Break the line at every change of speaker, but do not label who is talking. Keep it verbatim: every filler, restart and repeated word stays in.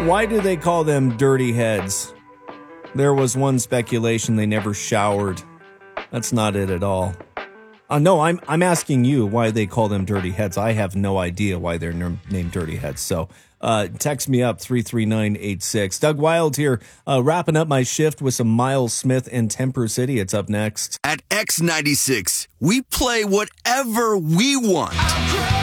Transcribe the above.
Why do they call them dirty heads? There was one speculation they never showered. That's not it at all. Uh, no, I'm I'm asking you why they call them dirty heads. I have no idea why they're n- named dirty heads. So uh, text me up, three three nine eight six. Doug Wild here, uh, wrapping up my shift with some Miles Smith and Temper City. It's up next.
At X ninety-six, we play whatever we want.